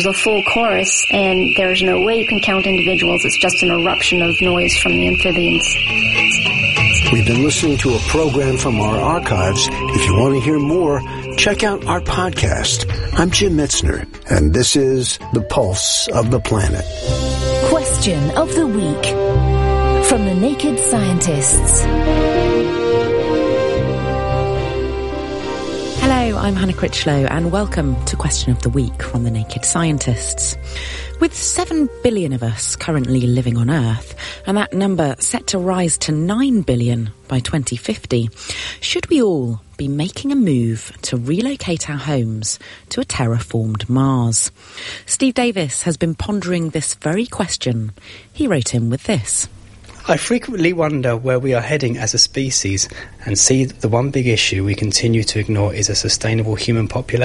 a full chorus, and there's no way you can count individuals. It's just an eruption of noise from the amphibians. We've been listening to a program from our archives. If you want to hear more, check out our podcast. I'm Jim Metzner, and this is The Pulse of the Planet. Question of the Week from the Naked Scientists. Hello, I'm Hannah Critchlow, and welcome to Question of the Week from the Naked Scientists. With 7 billion of us currently living on Earth, and that number set to rise to 9 billion by 2050, should we all be making a move to relocate our homes to a terraformed Mars? Steve Davis has been pondering this very question. He wrote in with this. I frequently wonder where we are heading as a species and see that the one big issue we continue to ignore is a sustainable human population.